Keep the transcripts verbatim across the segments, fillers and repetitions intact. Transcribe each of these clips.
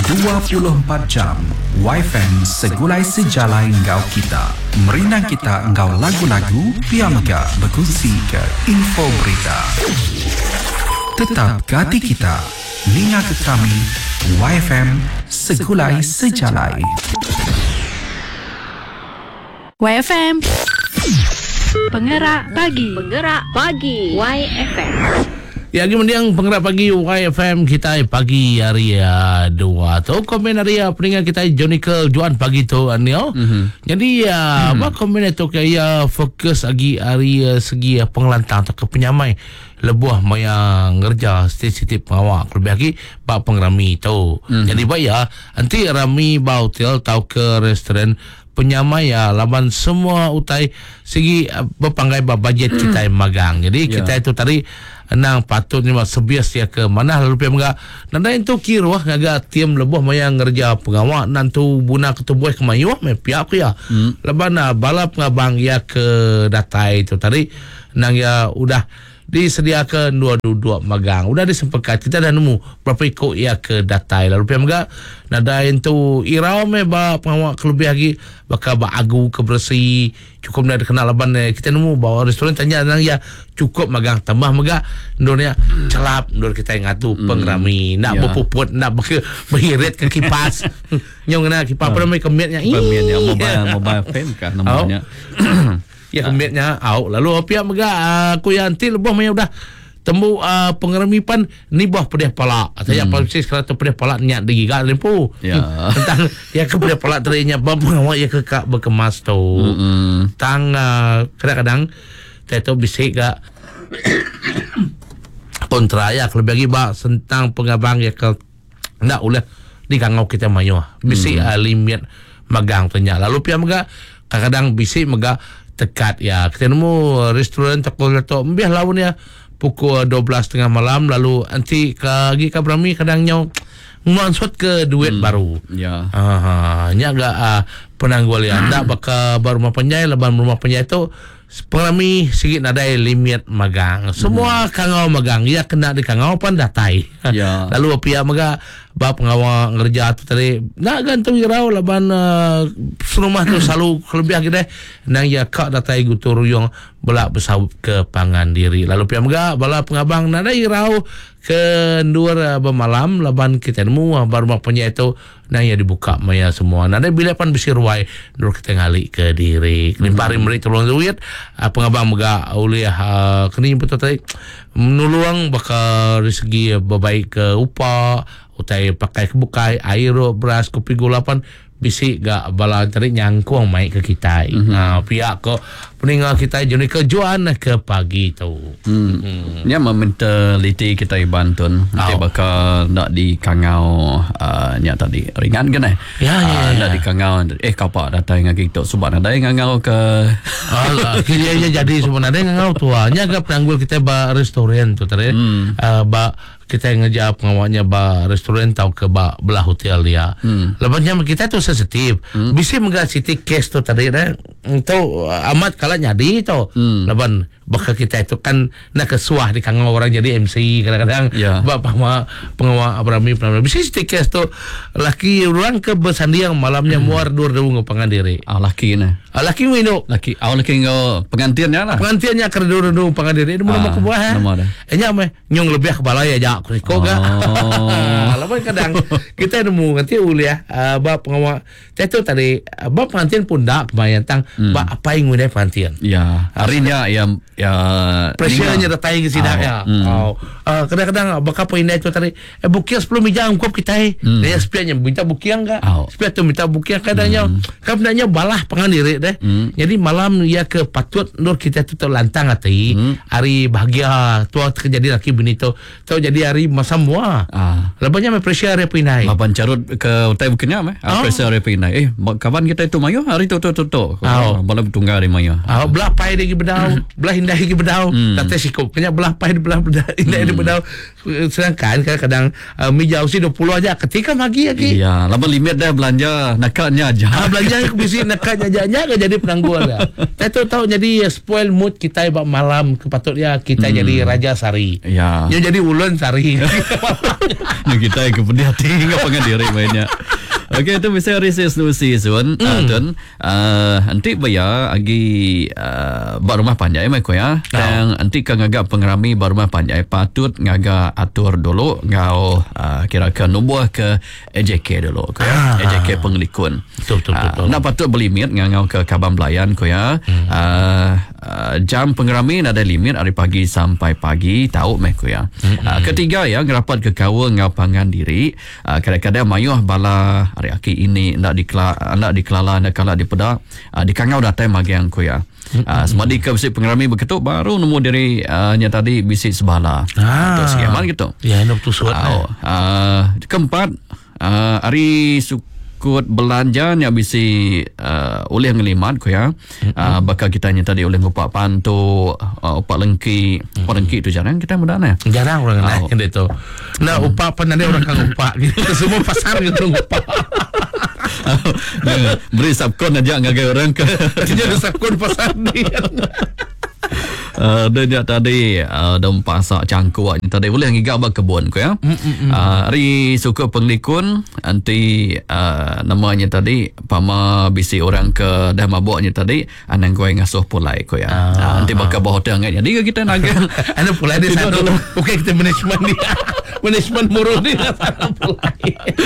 dua puluh empat jam Y F M segulai sejalai engkau kita. Merinang kita engkau lagu-lagu, pia mega berkongsi ke info berita. Tetap ke hati kita, linga ke kami Y F M segulai sejalai. Y F M Penggerak Pagi. Penggerak Pagi Y F M. Ya, kemudian penggerak pagi Y F M kita pagi hari ya dua tu komen hari ya peningat kita Jonikel Juan pagi tu anio. Mm-hmm. Jadi ya mm-hmm. apa komen itu kayak fokus lagi hari ya, segi ya, pengelantang atau penyamai lebuh maya ngerja sensitif pengawak lebih lagi bak pengrami tu. Mm-hmm. Jadi baik ya nanti rami ba hotel tau ke restoran penyamai ya laban semua utai segi berpanggai bajet mm. kita yang magang. Jadi yeah. kita itu tadi nang patutnya mak sebias ya ke mana lalu pia mga nanda itu kira ngaga tiam lebuh maya ngerja pengawak nantu buna ketubuh ke mayu me pia aku ya hmm. lebana balap ngabang ya ke datai itu tadi nang ya udah disediakan dua-dua magang udah disempekat kita dah nemu berapa ikut ya ke datai lalu pia mga nada itu irau me ba pengawak kelebih lagi bakal ba agu kebersih cukup dah kenal laban kita nemu bawa restoran tanya nang ya cukup magang tambah mega ndornya celap ndor kita yang ngatu mm. pengrami nak yeah. berpuput nak berhirit ke kipas nyong kena kipas apa namanya kemetnya kemetnya mobile mobile fan kan namanya ya kemetnya au lalu pihak mega aku yang anti lebih maya udah temu uh, pengeremipan ni buah pedih pala atau ya apa sih kalau tu pedih pala nyak degi gak lempu ya tentang ya ke pedih pala terinya bab ngawak ya ke kak berkemas tu mm-hmm. tang uh, kadang-kadang tu bisik gak kontra ya lebih lagi bak tentang pengabang ya ke ndak boleh di kangau kita mayu bisik mm-hmm. uh, limit magang tanya lalu pihak mega kadang-kadang bisik mega tekat ya kita nemu restoran takul tu mbih lawan ya pukul dua belas tengah malam lalu nanti lagi ke Brami kadang nyau ngansut ke duit hmm. baru ya aha nya agak uh, penanggual ya ndak bakal baru rumah penjai leban rumah penjai tu Brami sikit ada limit magang semua hmm. kangau magang ya kena di kangau pan datai ya lalu pihak maga bab pengawal ngerja tu tadi nak gantung irau laban uh, serumah tu selalu lebih gede nang ya kak datai gutur yung belak bersawut ke pangan diri lalu pihak maga bala pengabang nada irau ke dua bermalam laban kita nemu baru rumah penjai itu nang ya dibuka maya semua nada bila pan besi ruai nur kita ngalik ke diri limpari hmm. mereka tolong duit uh, pengabang maga oleh uh, kini betul tadi menuluang bakal rezeki uh, berbaik ke upah utai pakai kebukai air beras kopi gula pan bisik gak bala tadi nyangkung mai ke kita mm-hmm. nah pihak ko peninggal kita jadi kejuan ke pagi tu hmm. ni mm. mentaliti kita Banten nanti oh. bakal nak di kangau uh, ni tadi ringan kan eh ya ya, uh, ya. nak di kangau eh kapak datang dengan kita sebab ada yang ngau ke alah kira jadi sebenarnya ngau tuanya gak penanggul kita ba restoran tu tadi mm. uh, ba kita ngejawab pengawalnya ba restoran tau ke ba belah hotel dia. Hmm. Lepas kita tu sensitif. Hmm. Bisa mengat city case tu tadi dah. Tu amat kalah nyadi tu. Hmm. Lepas bakal kita itu kan nak kesuah di kangau orang jadi M C kadang-kadang yeah. ba pengawal pengawal Abrami pernah bisa city case tu laki orang ke bersandiang malamnya hmm. muar dur deung pangan diri. Ah laki ni. Ah laki wino. Laki ah laki ngau pengantinnya lah. Pengantinnya ke dur deung pangan diri. Dia mau ke buah. Enya meh nyong lebih ke balai aja. Kau kan, lepas kadang kita nemu nanti uliah uh, bab pengawal. Itu tadi bab pengantin pun dak kebayang tang hmm. bab apa yang mulai pengantin. Ya, harinya yang ya pressure-nya datang ke sidang ya. Oh, uh, kadang-kadang bakal poin itu tadi eh bukian sepuluh mijang kop kita eh. Hmm. Dia sepiannya minta bukian enggak? Oh. Sepian tu minta bukian kadangnya hmm. kadangnya balah pengan diri deh. Hmm. Jadi malam ya ke patut nur kita tu lantang hati. Hmm. Hari bahagia tu terjadi laki bini tu. Tu jadi hari semua. Ah. Lepasnya me pressure re pinai. Mapan carut ke hotel bukannya meh. Oh. Pressure re pinai. Eh, kawan kita itu mayo hari tu tu tu tu. Oh. Malam tunggal di mayo. Ah, belah pai lagi bedau. Belah indah lagi bedau. Hmm. Kata sikap kena belah pai belah bedah indah hmm. bedau. Sedangkan kadang-kadang uh, meja usi dua puluh aja ketika magi lagi. Iya, lama limit dah belanja nakaknya aja. Ah, belanja aku bisi nakaknya aja enggak jadi penangguhan dah. Saya tahu jadi spoil mood kita bab malam kepatutnya kita hmm. jadi raja sari. Ya. Dia jadi ulun sari. Ya kita yang kepedia hati ngapain diri mainnya. Okey, itu bisa reses nusi Sun. Mm. Uh, Tun, uh, nanti bayar agi uh, bar rumah panjai mai ko ya. Dan nanti kan ngagak pengerami bar rumah panjai patut ngagak atur dulu ngau uh, kira-kira nubuh ke E J K dulu ko ya. Ah. E J K Penglikun. Betul betul uh, betul. Nak patut berlimit ngau ke Kabang Belayan ko ya. Mm. Uh, uh, jam pengerami ada limit dari pagi sampai pagi tahu mai ko ya. Mm-hmm. Uh, ketiga ya ngerapat ke kawa ngau pangan diri. Uh, kadang-kadang mayuh bala hari aki ini nak dikla nak dikelala nak kala di pedak uh, di kangau datai magiang ko ya. Uh, semadi ke bisi pengerami begitu baru nemu diri uh, nya tadi bisi sebala. Ah. Terus gimana gitu. Ya nak tu suat. Uh, uh, keempat uh, hari sukut belanja nya bisi uh, oleh ngelimat ko ya. Uh, bakal kita nya tadi oleh ngupak pantu uh, upak lengki, mm-hmm. upak lengki tu jarang kita mudah nah. Jarang orang oh. Nah itu. Nah upak pan ada orang kang upak gitu. Semua pasar gitu upak. Nah, beri sabkon aja ngagai orang ke jadi sabkon pasar dia. Uh, dia tadi uh, dom pasak cangkuk tadi boleh ngigak ba kebun ko ya. Uh, hari suka Penglikun nanti uh, namanya tadi pama bisi orang ke dah mabuknya tadi anang kau ngasuh pulai ko ya. Ah, uh, nanti bakal bawa hotel ngait jadi kita naga ana pulai di sana dulu. Okey kita management dia. Management murah dia sana pulai.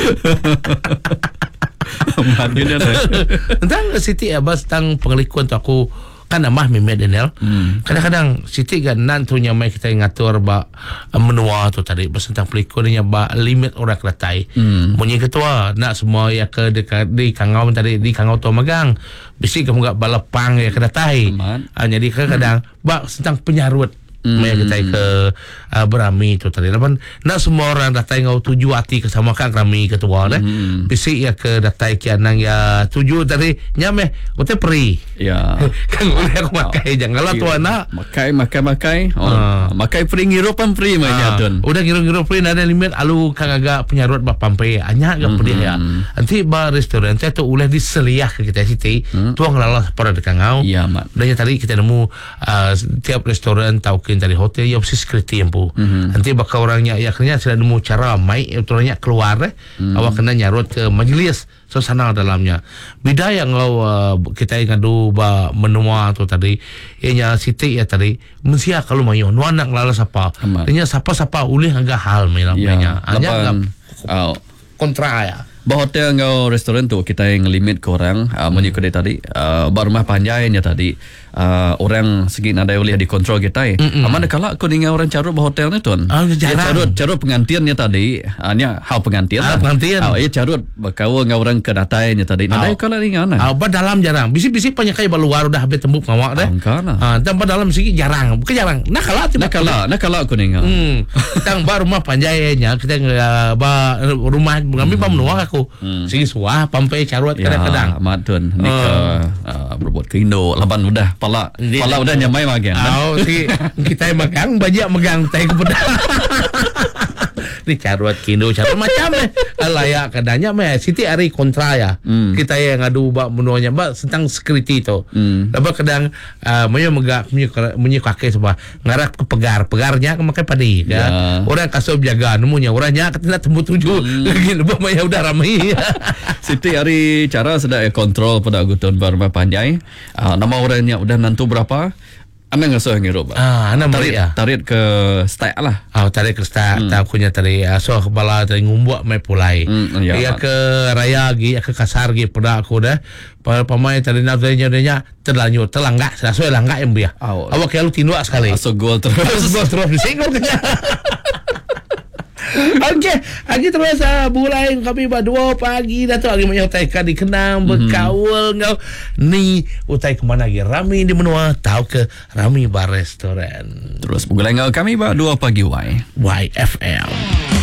Magina dah. Tentang Siti Abbas tentang Penglikun tu aku kan amah mimet Daniel. Hmm. Kadang-kadang Siti kan nantu nyamai kita ngatur ba menua tu tadi tentang Penglikun nya ba limit orang kelatai. Hmm. Munyi ketua nak semua ya ke di, di kangau tadi di kangau tu magang. Bisi kamu gak balepang ya kelatai. Ah, jadi kadang hmm. ba tentang penyarut. Hmm. Maya kita ke uh, berami tu tadi. Lapan nak semua orang datang ngau tuju hati kesama kan rami ketua deh. Hmm. Bisik ya ke datang kianang ya tuju tadi nyameh utai peri. Ya. Kan boleh aku makai jangan lah tu anak. Makai makai makai. Oh, uh. makai peri ngirupan peri mainnya uh. Tun. Udah ngiru-ngiru peri ada limit alu kang agak penyarut ba pampai. Anya agak pedih ya. Nanti ba restoran tu tu boleh diseliah ke kita Siti. Hmm. Tuang lalas pada dekat ngau. Ya mat. Dan tadi kita nemu uh, tiap restoran tahu dari hotel ya mesti security yang pu. Mm-hmm. Nanti bakal orangnya ya akhirnya sudah nemu cara mai orangnya keluar eh. Mm-hmm. Awak kena nyarut ke majlis suasana dalamnya. Bida yang kalau uh, kita ngadu ba menua tu tadi ianya Siti ya tadi mesti kalau mayo nu anak lala siapa. Ianya siapa-siapa ulih agak hal mainnya. Hanya oh. kontra ya. Bah hotel ngau restoran tu kita yang limit ke orang uh, hmm. menyukai tadi uh, bar rumah panjainya tadi uh, orang segi ada boleh dikontrol kita eh. Mm-mm. Mana kalau kau dengan orang carut bah hotel ni tuan. Oh, ya, carut carut pengantiannya tadi hanya uh, hal pengantian. Ah, pengantian. Ah, ia carut berkawan dengan orang ke datainya tadi. Nah, oh. kalau dengan mana? Ah, bah dalam jarang. Bisi-bisi penyakai baluar udah habis tembuk ngawak dah. Ah, ah, dan bah dalam segi jarang. Bukan jarang. Nak kalau nak kalau nak kalau aku dengan. Hmm. Tang bar rumah panjainya kita uh, bah rumah mengambil hmm. menua aku. Hmm. Segi suah pampai carut ya, kadang-kadang. Matun ni ke uh. uh, berbuat ke Indo laban udah pala pala udah nyamai magang. Oh, si kita magang bajak megang tai ke pedang. Ni carut ke Indo carut macam eh. Layak kadanya meh Siti hari kontra ya. Hmm. Kita yang ngadu bak menuanya bak tentang security tu. Hmm. Lepas kadang uh, menyo megak menyo kakek sebab ngarak ke pegar pegarnya ke makai padi ya. Ya. Orang kasih jaga nemunya orangnya kena tembus tujuh. Hmm. Lagi lepas maya udah ramai. Siti hari cara sedang kontrol pada agutan barma panjai. Uh, nama orangnya udah nantu berapa? Anda ngasuh ngirup. Ah, anda tarik ya. Tarik ke stek lah. Ah, oh, tarik ke stek. Hmm. Tak punya tadi. So kepala tadi ngumbuk mai pulai. Hmm, ya, ya ke raya lagi, ya ke kasar lagi pada aku dah. Pemain tadi nak tanya tanya terlanjur terlanggak. Sesuai langgak yang biar. Oh, awak kalau tinduk sekali. So gol terus. Gol terus disinggung kena. Okey, lagi terus uh, mulai kami berdua pagi dah tu lagi banyak utai kan dikenang berkaul ngau ni utai ke mana lagi Rami di menua tahu ke Rami bar restoran. Terus mulai ngau kami berdua pagi Y Y F M.